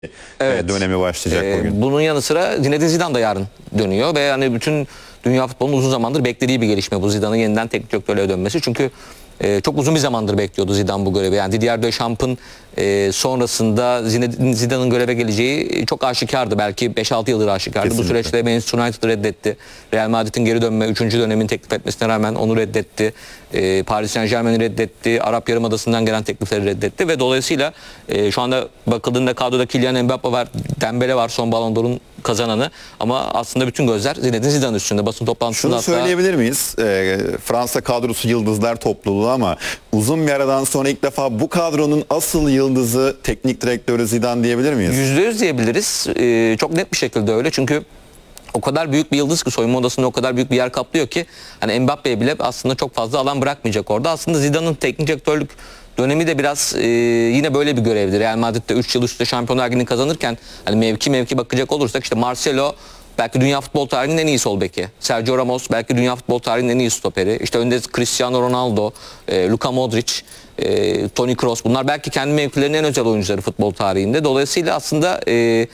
Evet. Dönemi başlayacak bugün. Bunun yanı sıra Zinedine Zidane da yarın dönüyor ve hani bütün dünya futbolunun uzun zamandır beklediği bir gelişme bu Zidane'ın yeniden teknik direktörlüğe dönmesi. Çünkü çok uzun bir zamandır bekliyordu Zidane bu görevi. Yani Didier Deschamps'ın sonrasında Zinedine Zidane'ın göreve geleceği çok aşikardı. Belki 5-6 yıldır aşikardı. Kesinlikle. Bu süreçte Manchester United reddetti. Real Madrid'in geri dönme 3. dönemin teklif etmesine rağmen onu reddetti. Paris Saint-Germain'i reddetti. Arap Yarımadası'ndan gelen teklifleri reddetti ve dolayısıyla şu anda bakıldığında kadroda Kylian Mbappe var, Dembele var, son Ballon d'Or'un kazananı, ama aslında bütün gözler Zinedine Zidane üstünde. Basın toplantısında Şunu söyleyebilir miyiz? Fransa kadrosu yıldızlar topluluğu ama uzun bir aradan sonra ilk defa bu kadronun asıl yıldızı teknik direktörü Zidane diyebilir miyiz? %100 diyebiliriz. Çok net bir şekilde öyle. Çünkü o kadar büyük bir yıldız ki soyunma odasında o kadar büyük bir yer kaplıyor ki hani Mbappe'ye bile aslında çok fazla alan bırakmayacak orada. Aslında Zidane'ın teknik direktörlük dönemi de biraz yine böyle bir görevdir. Real Madrid'de 3 yıl üstte Şampiyonlar Ligi'ni kazanırken hani mevki bakacak olursak işte Marcelo belki dünya futbol tarihinin en iyi sol beki. Sergio Ramos belki dünya futbol tarihinin en iyi stoperi. İşte önde Cristiano Ronaldo, Luka Modric, Toni Kroos, bunlar belki kendi mevkilerinin en özel oyuncuları futbol tarihinde. Dolayısıyla aslında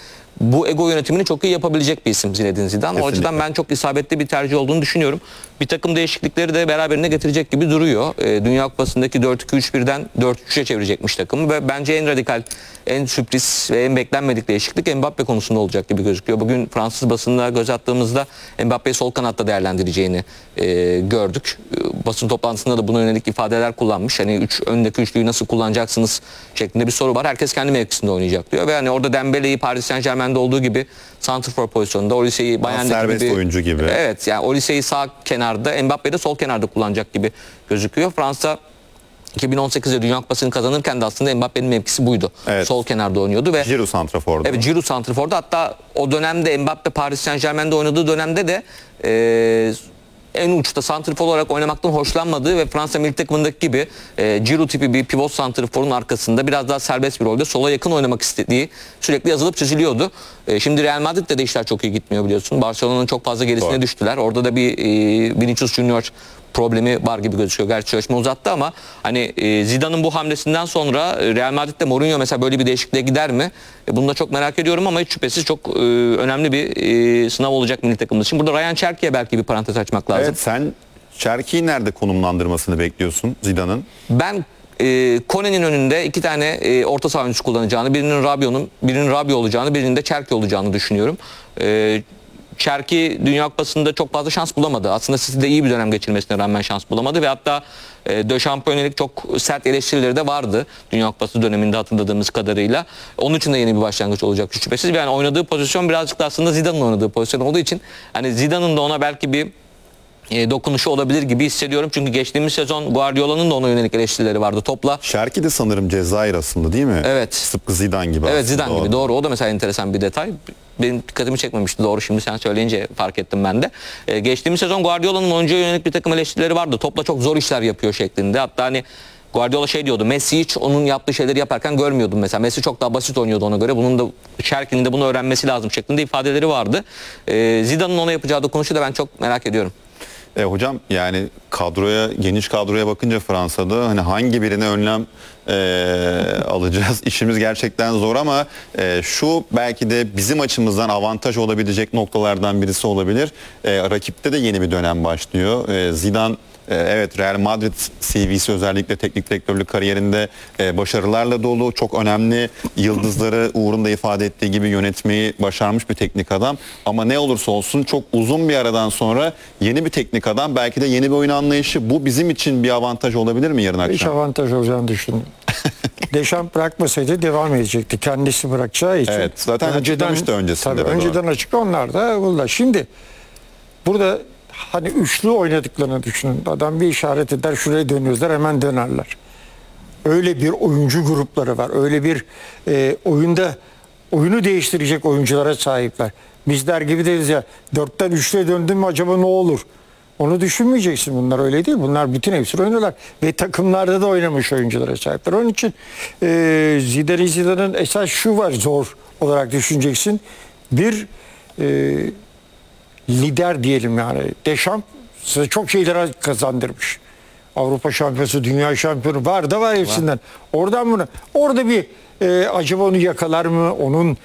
bu ego yönetimini çok iyi yapabilecek bir isim Zinedine Zidane. Kesinlikle. O açıdan ben çok isabetli bir tercih olduğunu düşünüyorum. Bir takım değişiklikleri de beraberine getirecek gibi duruyor. Dünya Kupası'ndaki 4-2-3-1'den 4-3'e çevirecekmiş takımı ve bence en radikal, en sürpriz ve en beklenmedik değişiklik Mbappe konusunda olacak gibi gözüküyor. Bugün Fransız basınına göz attığımızda Mbappe'yi sol kanatta değerlendireceğini gördük. Basın toplantısında da buna yönelik ifadeler kullanmış. Hani öndeki üçlüyü nasıl kullanacaksınız şeklinde bir soru var. Herkes kendi mevkisinde oynayacak diyor ve hani orada Dembele'yi Paris Saint-Germain'de olduğu gibi santrfor pozisyonunda, Olise'yi Bayern'deki serbest gibi oyuncu gibi. Evet, yani Olise'yi sağ kenarda, Mbappe'yi de sol kenarda kullanacak gibi gözüküyor. Fransa 2018'de Dünya Kupası'nı kazanırken de aslında Mbappe'nin mevkisi buydu. Evet. Sol kenarda oynuyordu ve Giroud santrafordu. evet, Giroud santrforda. Hatta o dönemde Mbappe Paris Saint-Germain'de oynadığı dönemde de en uçta santrfor olarak oynamaktan hoşlanmadığı ve Fransa milli takımındaki gibi Giroud tipi bir pivot santrforun arkasında biraz daha serbest bir rolde sola yakın oynamak istediği sürekli yazılıp çiziliyordu. Şimdi Real Madrid'de de işler çok iyi gitmiyor biliyorsun. Barcelona'nın çok fazla gerisine Doğru. düştüler. Orada da bir Vinicius Junior problemi var gibi gözüküyor. Gerçi çalışma uzattı ama hani Zidane'ın bu hamlesinden sonra Real Madrid'de Mourinho mesela böyle bir değişikliğe gider mi? Bunu da çok merak ediyorum ama hiç şüphesiz çok önemli bir sınav olacak milli takımımız için. Burada Ryan Cherki'ye belki bir parantez açmak lazım. Evet, sen Cherki'yi nerede konumlandırmasını bekliyorsun Zidane'ın? Ben Kone'nin önünde iki tane orta saha oyuncusu kullanacağını, birinin Rabiot olacağını, birinin de Cherki olacağını düşünüyorum. Cherki Dünya Kupası'nda çok fazla şans bulamadı. Aslında City'de iyi bir dönem geçirmesine rağmen şans bulamadı ve hatta Deschamps'a yönelik çok sert eleştirileri de vardı Dünya Kupası döneminde hatırladığımız kadarıyla. Onun için de yeni bir başlangıç olacak şüphesiz. Yani oynadığı pozisyon birazcık da aslında Zidane'ın oynadığı pozisyon olduğu için hani Zidane'ın da ona belki bir dokunuşu olabilir gibi hissediyorum. Çünkü geçtiğimiz sezon Guardiola'nın da ona yönelik eleştirileri vardı. Topla. Cherki de sanırım Cezayir aslında değil mi? Evet. Tıpkı Zidane gibi Evet, aslında Zidane o gibi. da. Doğru. O da mesela enteresan bir detay. Benim dikkatimi çekmemişti. Doğru, şimdi sen söyleyince fark ettim ben de. Geçtiğimiz sezon Guardiola'nın oyuncuya yönelik bir takım eleştirileri vardı. Topla çok zor işler yapıyor şeklinde. Hatta hani Guardiola şey diyordu. Messi hiç onun yaptığı şeyleri yaparken görmüyordum mesela. Messi çok daha basit oynuyordu ona göre. Bunun da Cherki'nin de bunu öğrenmesi lazım şeklinde ifadeleri vardı. Zidane'ın ona yapacağı dokunuşu da ben çok merak ediyorum. Hocam yani geniş kadroya bakınca Fransa'da hani hangi birine önlem alacağız? İşimiz gerçekten zor ama şu belki de bizim açımızdan avantaj olabilecek noktalardan birisi olabilir. Rakipte de yeni bir dönem başlıyor. Zidane evet, Real Madrid CV'si özellikle teknik direktörlük kariyerinde başarılarla dolu, çok önemli yıldızları Uğur'un da ifade ettiği gibi yönetmeyi başarmış bir teknik adam. Ama ne olursa olsun çok uzun bir aradan sonra yeni bir teknik adam, belki de yeni bir oyun anlayışı, bu bizim için bir avantaj olabilir mi yarın akşam? Hiç avantaj olacağını düşünüyorum. Deschamps bırakmasaydı devam edecekti. Kendisi bırakacağı için. Evet, zaten açıklamıştı öncesinde. Tabii, önceden açık, onlar da bunlar. Şimdi burada hani üçlü oynadıklarını düşünün. Adam bir işaret eder, şuraya dönüyorlar, hemen dönerler. Öyle bir oyuncu grupları var. Öyle bir oyunda oyunu değiştirecek oyunculara sahipler. Bizler gibi değiliz ya. 4'ten 3'e döndün mü acaba ne olur? Onu düşünmeyeceksin. Bunlar öyle değil. Bunlar bütün hepsi oynuyorlar. Ve takımlarda da oynamış oyunculara sahipler. Onun için Zidane'ın esas şu var, zor olarak düşüneceksin. Bir lider diyelim yani. Deschamps size çok şeyler kazandırmış. Avrupa şampiyonu, dünya şampiyonu var hepsinden. Oradan bunu. Orada bir acaba onu yakalar mı? Onun